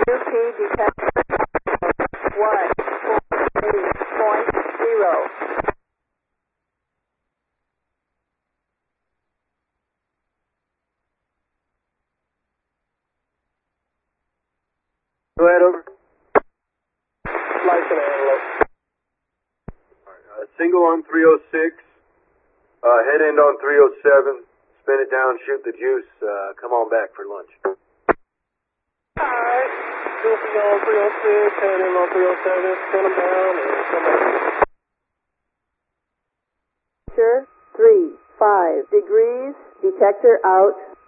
UP detector 148.0. Go ahead, over. Flight to Antelope. Single on 306, head end on 307, spin it down, shoot the juice, come on back for lunch. Alright. Juice on 306, head in on 307, spin them down, and come back. 3, 5 degrees, detector out.